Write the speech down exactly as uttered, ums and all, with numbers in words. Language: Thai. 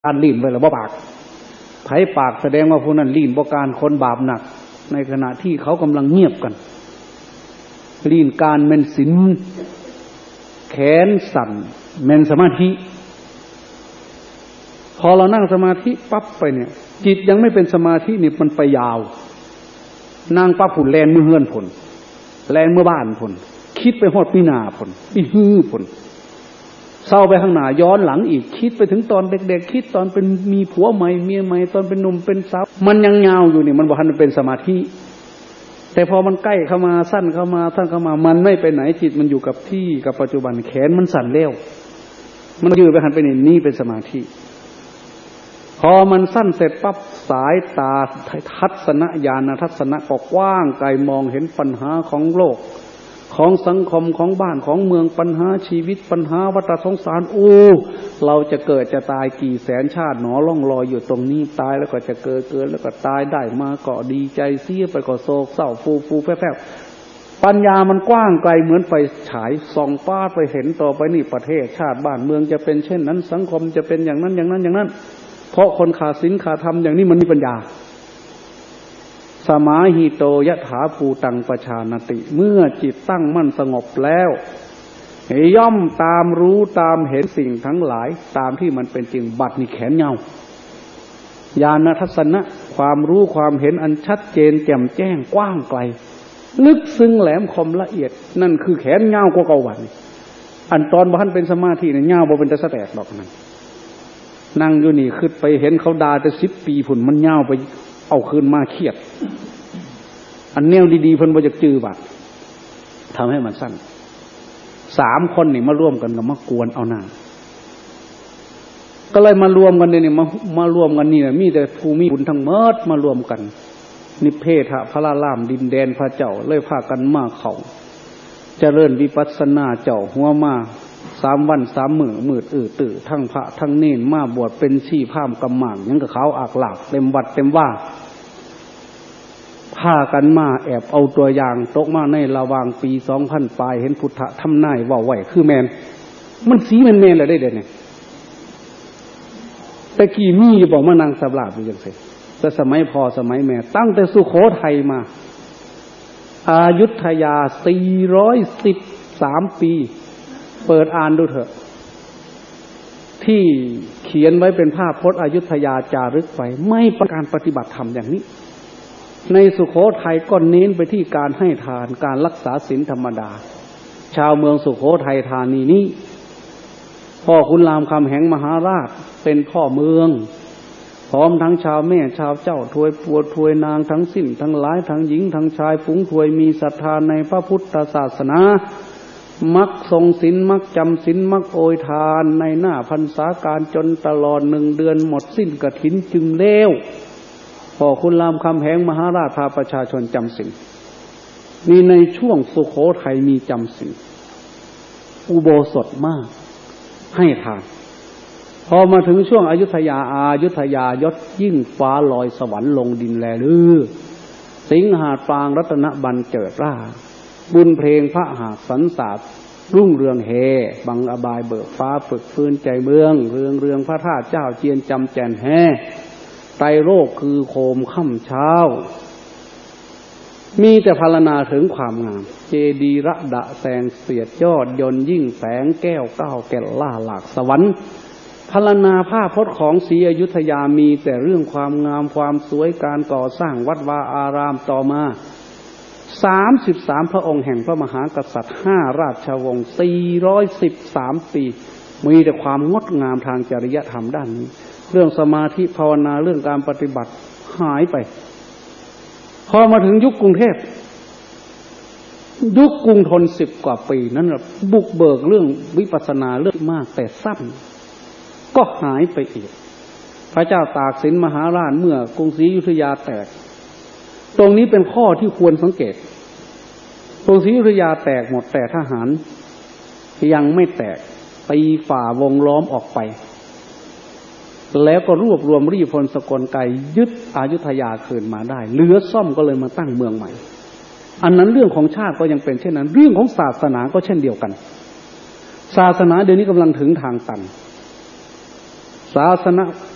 การลีนไว้แล้วบ่ปากไผปากแสดงว่าผู้นั้นลีนบ่การคนบาปหนักในขณะที่เขากำลังเงียบกันลีนการเมนศีลแขนสั่นเมนสมาธิพอเรานั่งสมาธิปั๊บไปเนี่ยจิตยังไม่เป็นสมาธินี่มันไปยาวนั่งปั๊บผุนแลนมือเฮือนผลแลนเมื่อบ้านผลคิดไปฮอดปีหน้าผลอีฮื้อผลเศร้าไปข้างหน้าย้อนหลังอีกคิดไปถึงตอนเด็กๆคิดตอนเป็นมีผัวใหม่เมียใหม่ตอนเป็นหนุ่มเป็นสาวมันยังยาวอยู่นี่มันบ่ทันเป็นสมาธิแต่พอมันใกล้เข้ามาสั้นเข้ามาสั้นเข้ามามันไม่ไปไหนจิตมันอยู่กับที่กับปัจจุบันแขนมันสั่นเร็วมันยืดไปหันไปนี่นี่เป็นสมาธิพอมันสั้นเสร็จปั๊บสายตาทัศนญาณทัศนะก็กว้างไกลมองเห็นปัญหาของโลกของสังคมของบ้านของเมืองปัญหาชีวิตปัญหาวัฏสงสารโอ้เราจะเกิดจะตายกี่แสนชาติหนอล่องลอยอยู่ตรงนี้ตายแล้วก็จะเกิดเกิดแล้วก็ตายได้มาก็ดีใจเสียไปก็โศกเศร้าฟูฟูแฝงปัญญามันกว้างไกลเหมือนไฟฉายส่องป้าไปเห็นต่อไปนี่ประเทศชาติบ้านเมืองจะเป็นเช่นนั้นสังคมจะเป็นอย่างนั้นอย่างนั้นอย่างนั้นเพราะคนขาดศีลขาดธรรมอย่างนี้มันมีปัญญาสมาหิโตยถาภูตังปชานติเมื่อจิตตั้งมั่นสงบแล้วย่อมตามรู้ตามเห็นสิ่งทั้งหลายตามที่มันเป็นจริงบัดนี้แขนเงาญาณทัศนะความรู้ความเห็นอันชัดเจนแจ่มแจ้งกว้างไกลลึกซึ้งแหลมคมละเอียดนั่นคือแขนเงากว่าเก่าวันอันตอนบ่ทันเป็นสมาธิเนี่ยเงาบ่เป็นตะสะแตกดอกนั่นนั่งอยู่นี่ขึ้นไปเห็นเขาด่าแต่สิบปีผุ่นมันเงาไปเอาคืนมาเครียดอันแนวดีๆเพิ่นบ่จักจื้อบัดทำให้มันสั้นสามคนนี่มาร่วมกันก็มากวนเอาหน้าก็เลยมารวมกันเนี่ยมามารวมกันนี่มีแต่ภูมิบุญทั้งหมดมารวมกันนิเพทพระลาลามดินแดนพระเจ้าเลยพากันมาเขาเจริญวิปัสสนาเจ้าหัวมาสามวันสามมื้อมืดอื้อตื้อทั้งพระทั้งเนรมาบวชเป็นชีพราหมณ์กำหม่างยังกับเขาอักหลากเต็มวัดเต็มว่าพากันมาแอบเอาตัวอย่างตกมาในระหว่างปีสองพันปลายเห็นพุทธทำนายว่าไหวคือแมนมันสีแมนแมนเลยได้เด่นเนี่ยแต่กี่มีบอกมานางสำราบอยู่ยังไงแต่สมัยพอสมัยแม่ตั้งแต่สุโขทัยมาอายุทยาสี่ร้อยสิบสามปีเปิดอ่านดูเถอะที่เขียนไว้เป็นภาพพจน์อยุธยาจารึกไว้ไม่ประการปฏิบัติธรรมอย่างนี้ในสุโขทัยก็เน้นไปที่การให้ทานการรักษาศีลธรรมดาชาวเมืองสุโขทัยธานีนี้พ่อขุนรามคำแหงมหาราชเป็นพ่อเมืองพร้อมทั้งชาวแม่ชาวเจ้าทวยปัวทวยนางทั้งสิ้นทั้งหลายทั้งหญิงทั้งชายฝูงทวยมีศรัทธาในพระพุทธศาสนามักทรงศีลมักจำศีลมักโอยทานในหน้าพรรษาการจนตลอดหนึ่งเดือนหมดสิ้นกฐินจึงเลวพ่อขุนรามคำแหงมหาราชพาประชาชนจำศีลมีในช่วงสุโขทัยมีจำศีลอุโบสถมากให้ทานพอมาถึงช่วงอยุธยาอายุธยายศยิ่งฟ้าลอยสวรรค์ลงดินแลลือสิงหาปางรัตนบันเจิดร่าบุญเพลงพระหากสรรสาบรุ่งเรืองเฮบังอบายเบิกฟ้าฝึกฟื้นใจเมืองเรืองเรืองพระธาตุเจ้าเจียนจำแจนแฮไตรโลกคือโคมค่ำเช้ามีแต่พรรณนาถึงความงามเจดีย์ระดะแสงเสียดยอดยนต์ยิ่งแสงแก้วก้าวแก่นล่าหลากสวรรค์พรรณนาภาพพจน์ของศรีอยุธยามีแต่เรื่องความงามความสวยการก่อสร้างวัดวาอารามต่อมาสามสิบสามพระองค์แห่งพระมหากษัตริย์ห้าราชวงศ์สี่ร้อยสิบสามปีมีแต่ความงดงามทางจริยธรรมด้านนี้เรื่องสมาธิภาวนาเรื่องการปฏิบัติหายไปพอมาถึงยุคกรุงเทพยุคกรุงธนสิบกว่าปีนั้นบุกเบิกเรื่องวิปัสสนาเรื่องมากแต่สั้นก็หายไปอีกพระเจ้าตากสินมหาราชเมื่อกรุงศรีอยุธยาแตกตรงนี้เป็นข้อที่ควรสังเกตกรุงศรีอยุธยาแตกหมดแต่ทหารยังไม่แตกตีฝ่าวงล้อมออกไปแล้วก็รวบรวมรีพลสกลไกยึดอยุธยาคืนมาได้เหลือซ่อมก็เลยมาตั้งเมืองใหม่อันนั้นเรื่องของชาติก็ยังเป็นเช่นนั้นเรื่องของศาสนาก็เช่นเดียวกันศาสนาเดี๋ยวนี้กำลังถึงทางตันศาสนา